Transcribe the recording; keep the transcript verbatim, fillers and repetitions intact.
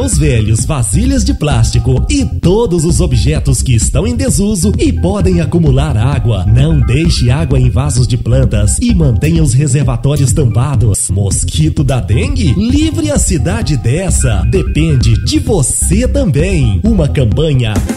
copos velhos, vasilhas de plástico e todos os objetos que estão em desuso e podem acumular água. Não deixe água em vasos de plantas e mantenha os reservatórios tampados. Mosquito da dengue? Livre a cidade dessa. Depende de você também. Uma campanha